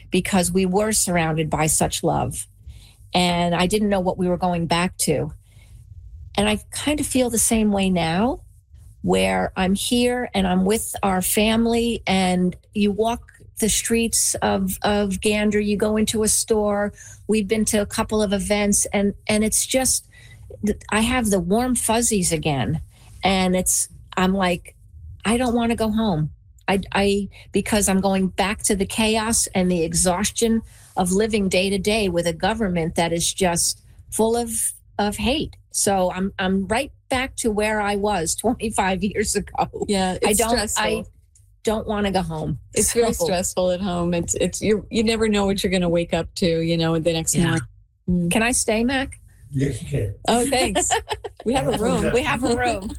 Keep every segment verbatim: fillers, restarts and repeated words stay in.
because we were surrounded by such love. And I didn't know what we were going back to. And I kind of feel the same way now, where I'm here and I'm with our family, and you walk the streets of, of Gander, you go into a store. We've been to a couple of events, and, and it's just, I have the warm fuzzies again. And it's, I'm like, I don't want to go home. I, I, because I'm going back to the chaos and the exhaustion of living day to day with a government that is just full of, of hate. So I'm, I'm right back to where I was twenty-five years ago. Yeah, it's I don't, stressful. I don't want to go home. It's so, very stressful at home. It's, it's, you you never know what you're going to wake up to, you know, the next yeah. morning. Mm. Can I stay, Mac? Yes, you can. Oh, thanks. We have a room. We have a room.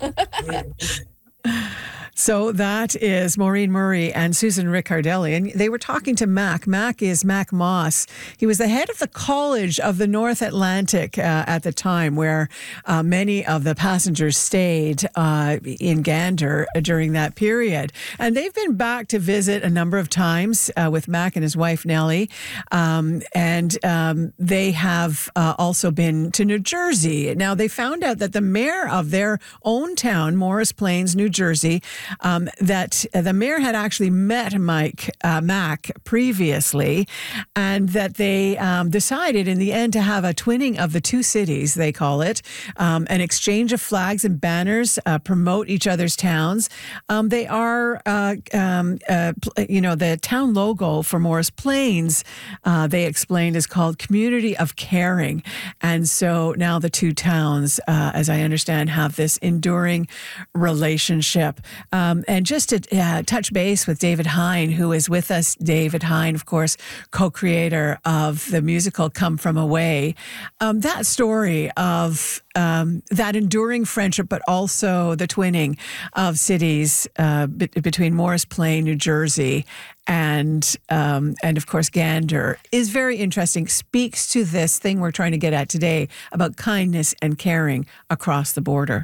So that is Maureen Murray and Susan Riccardelli. And they were talking to Mac. Mac is Mac Moss. He was the head of the College of the North Atlantic uh, at the time, where uh, many of the passengers stayed uh, in Gander during that period. And they've been back to visit a number of times uh, with Mac and his wife, Nellie. Um, and um, they have uh, also been to New Jersey. Now, they found out that the mayor of their own town, Morris Plains, New Jersey, Um, that the mayor had actually met Mike uh, Mac previously, and that they um, decided in the end to have a twinning of the two cities, they call it, um, an exchange of flags and banners, uh, promote each other's towns. Um, they are, uh, um, uh, you know, the town logo for Morris Plains, uh, they explained, is called Community of Caring. And so now the two towns, uh, as I understand, have this enduring relationship. Um, and just to uh, touch base with David Hine, who is with us. David Hine, of course, co-creator of the musical Come From Away. Um, that story of um, that enduring friendship, but also the twinning of cities uh, be- between Morris Plains, New Jersey, and um, and of course Gander is very interesting. Speaks to this thing we're trying to get at today about kindness and caring across the border.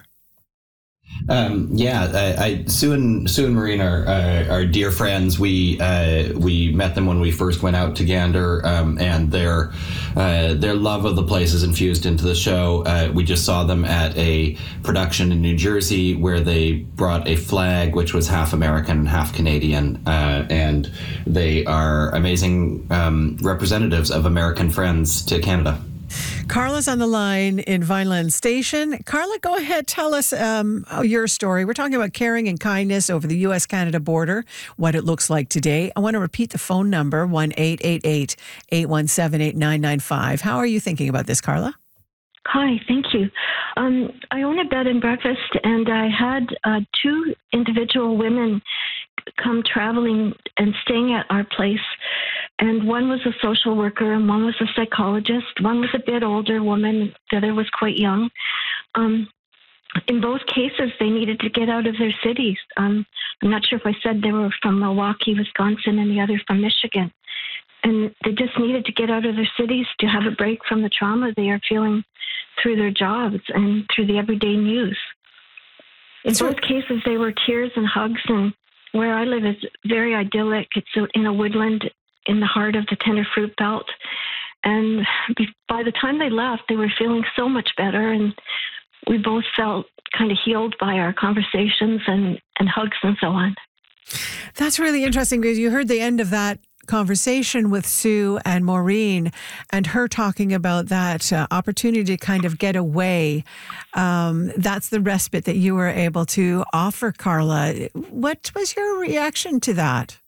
Um, yeah, I, I, Sue and Sue and Maureen are uh, are dear friends. We uh, we met them when we first went out to Gander, um, and their uh, their love of the place is infused into the show. Uh, we just saw them at a production in New Jersey where they brought a flag which was half American and half Canadian, uh, and they are amazing um, representatives of American friends to Canada. Carla's on the line in Vineland Station. Carla, go ahead. Tell us um, your story. We're talking about caring and kindness over the U S Canada border, what it looks like today. I want to repeat the phone number, one eight eight eight, eight one seven, eight nine nine five. How are you thinking about this, Carla? Hi, thank you. Um, I own a bed and breakfast, and I had uh, two individual women come traveling and staying at our place. And one was a social worker and one was a psychologist. One was a bit older woman, the other was quite young. Um, in both cases, they needed to get out of their cities. Um, I'm not sure if I said they were from Milwaukee, Wisconsin, and the other from Michigan. And they just needed to get out of their cities to have a break from the trauma they are feeling through their jobs and through the everyday news. In So- both cases, they were tears and hugs. And where I live is very idyllic. It's in a woodland in the heart of the tender fruit belt. And by the time they left, they were feeling so much better. And we both felt kind of healed by our conversations and, and hugs and so on. That's really interesting because you heard the end of that conversation with Sue and Maureen and her talking about that uh, opportunity to kind of get away. Um, that's the respite that you were able to offer, Carla. What was your reaction to that?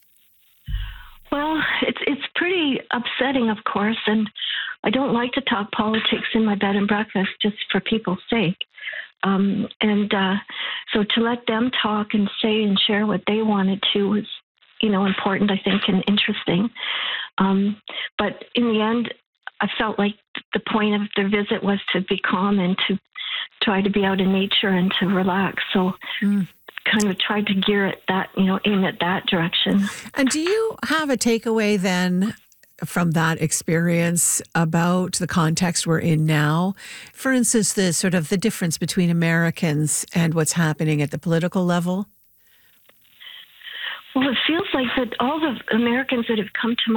Well, it's it's pretty upsetting, of course, and I don't like to talk politics in my bed and breakfast just for people's sake. Um, and uh, so to let them talk and say and share what they wanted to was, you know, important, I think, and interesting. Um, but in the end, I felt like the point of their visit was to be calm and to try to be out in nature and to relax. So mm. kind of tried to gear it that, you know, aim at that direction. And do you have a takeaway then from that experience about the context we're in now? For instance, the sort of the difference between Americans and what's happening at the political level? Well, it feels like that all the Americans that have come to my